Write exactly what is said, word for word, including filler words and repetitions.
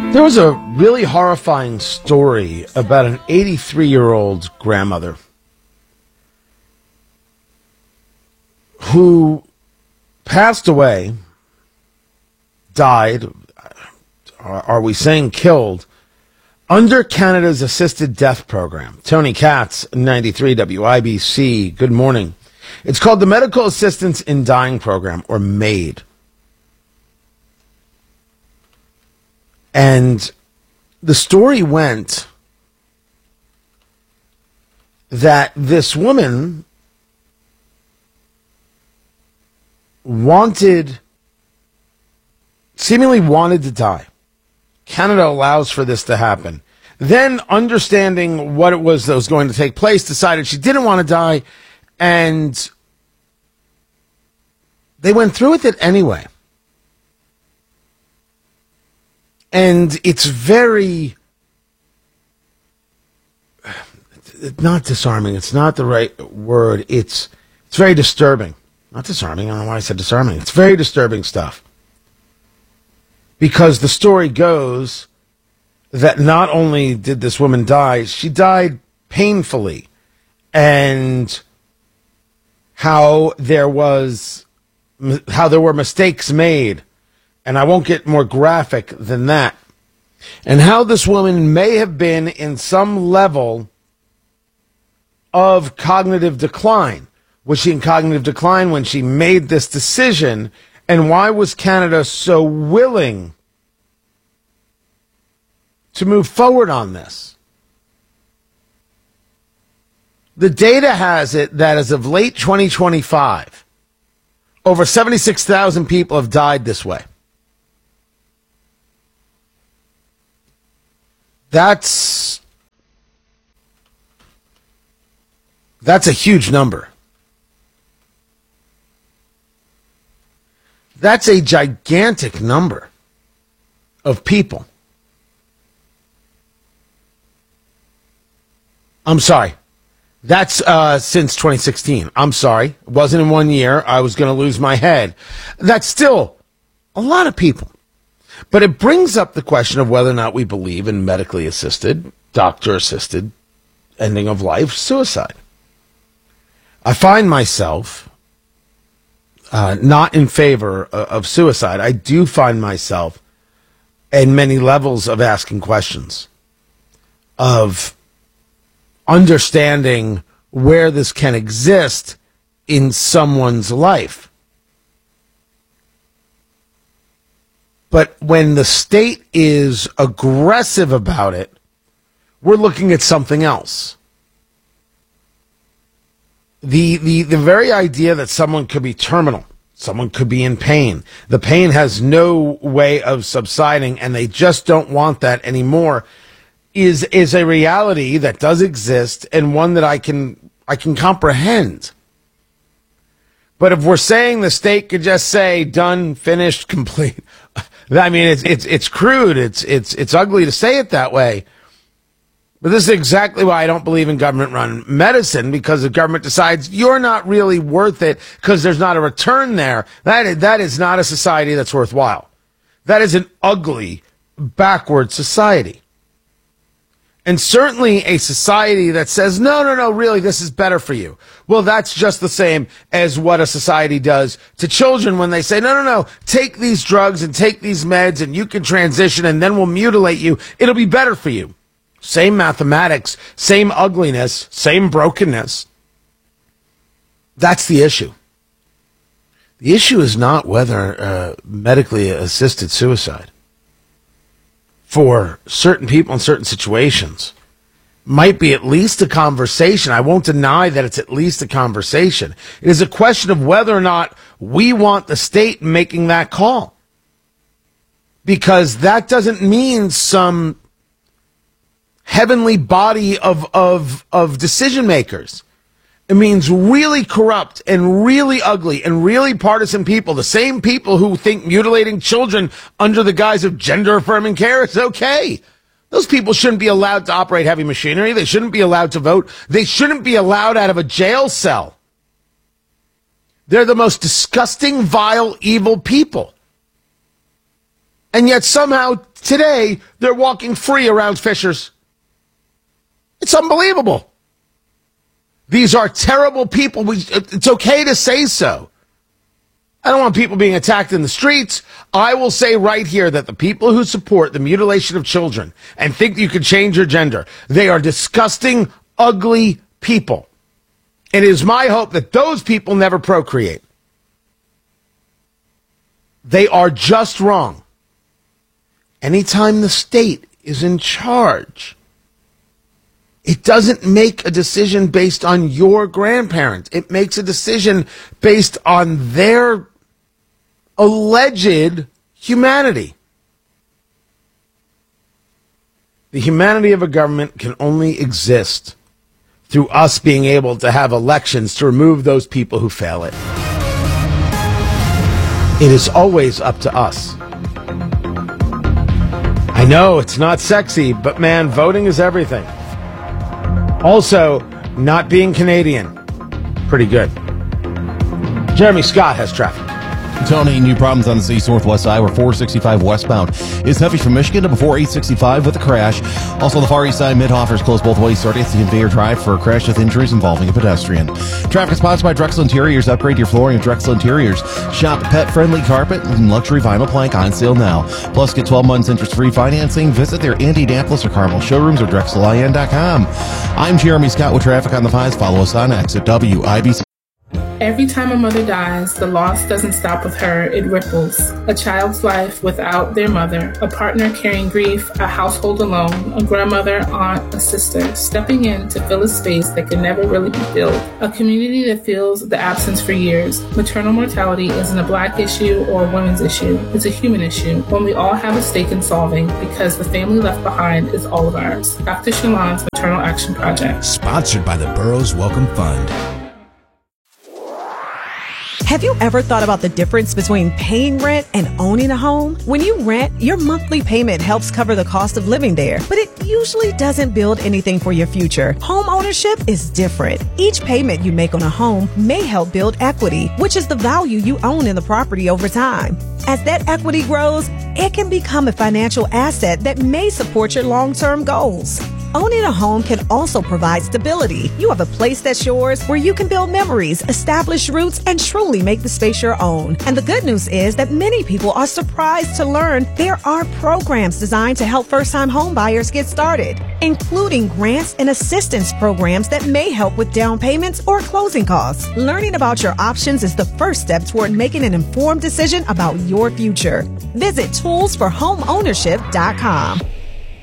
There was a really horrifying story about an eighty-three-year-old grandmother who passed away, died, are we saying killed, under Canada's assisted death program. Tony Katz, ninety-three W I B C, good morning. It's called the Medical Assistance in Dying Program, or MAID. And the story went that this woman wanted, seemingly wanted to die. Canada allows for this to happen. Then, understanding what it was that was going to take place, decided she didn't want to die, and they went through with it anyway. And it's very, not disarming, it's not the right word, it's it's very disturbing. Not disarming, I don't know why I said disarming. It's very disturbing stuff. Because the story goes that not only did this woman die, she died painfully. And how there was, how there were mistakes made. And I won't get more graphic than that. And how this woman may have been in some level of cognitive decline. Was she in cognitive decline when she made this decision? And why was Canada so willing to move forward on this? The data has it that as of late twenty twenty-five, over seventy-six thousand people have died this way. That's that's a huge number. That's a gigantic number of people. I'm sorry. That's uh, since twenty sixteen. I'm sorry. It wasn't in one year. I was going to lose my head. That's still a lot of people. But it brings up the question of whether or not we believe in medically assisted, doctor-assisted ending of life suicide. I find myself uh, not in favor of, of suicide. I do find myself in many levels of asking questions, of understanding where this can exist in someone's life. But when the state is aggressive about it, we're looking at something else. The, the, the very idea that someone could be terminal, someone could be in pain, the pain has no way of subsiding, and they just don't want that anymore, is, is a reality that does exist, and one that I can, I can comprehend. But if we're saying the state could just say, done, finished, complete, I mean, it's it's it's crude. It's it's it's ugly to say it that way. But this is exactly why I don't believe in government-run medicine, because the government decides you're not really worth it because there's not a return there. That is, that is not a society that's worthwhile. That is an ugly, backward society. And certainly a society that says, no, no, no, really, this is better for you. Well, that's just the same as what a society does to children when they say, no, no, no, take these drugs and take these meds and you can transition and then we'll mutilate you. It'll be better for you. Same mathematics, same ugliness, same brokenness. That's the issue. The issue is not whether uh, medically assisted suicide for certain people in certain situations might be at least a conversation. I won't deny that it's at least a conversation. It is a question of whether or not we want the state making that call. Because that doesn't mean some heavenly body of, of, of decision makers. It means really corrupt and really ugly and really partisan people, the same people who think mutilating children under the guise of gender-affirming care is okay. Those people shouldn't be allowed to operate heavy machinery. They shouldn't be allowed to vote. They shouldn't be allowed out of a jail cell. They're the most disgusting, vile, evil people. And yet somehow Today, they're walking free around Fishers. It's unbelievable. These are terrible people. We, it's okay to say so. I don't want people being attacked in the streets. I will say right here that the people who support the mutilation of children and think you can change your gender, they are disgusting, ugly people. It is my hope that those people never procreate. They are just wrong. Anytime the state is in charge, it doesn't make a decision based on your grandparents. It makes a decision based on their alleged humanity. The humanity of a government can only exist through us being able to have elections to remove those people who fail it. It is always up to us. I know it's not sexy, but man, voting is everything. Also, not being Canadian, pretty good. Jeremy Scott has traffic. Tony, new problems on the East Northwest Highway four sixty-five westbound is heavy from Michigan to before eight sixty-five with a crash. Also, the Far East Side Midhofer is closed both ways starting at the Conveyor Drive for a crash with injuries involving a pedestrian. Traffic sponsored by Drexel Interiors. Upgrade your flooring at Drexel Interiors. Shop pet-friendly carpet and luxury vinyl plank on sale now. Plus, get twelve months interest-free financing. Visit their Indianapolis or Carmel showrooms or Drexel I N dot com. I'm Jeremy Scott with Traffic on the Fives. Follow us on X at W I B C. Every time a mother dies, the loss doesn't stop with her, it ripples. A child's life without their mother, a partner carrying grief, a household alone, a grandmother, aunt, a sister, stepping in to fill a space that can never really be filled. A community that feels the absence for years. Maternal mortality isn't a black issue or a women's issue. It's a human issue, one we all have a stake in solving because the family left behind is all of ours. Doctor Shalon's Maternal Action Project. Sponsored by the Burroughs Welcome Fund. Have you ever thought about the difference between paying rent and owning a home? When you rent, your monthly payment helps cover the cost of living there, but it usually doesn't build anything for your future. Home ownership is different. Each payment you make on a home may help build equity, which is the value you own in the property over time. As that equity grows, it can become a financial asset that may support your long-term goals. Owning a home can also provide stability. You have a place that's yours where you can build memories, establish roots, and truly make the space your own. And the good news is that many people are surprised to learn there are programs designed to help first-time home buyers get started, including grants and assistance programs that may help with down payments or closing costs. Learning about your options is the first step toward making an informed decision about your future. Visit tools for home ownership dot com.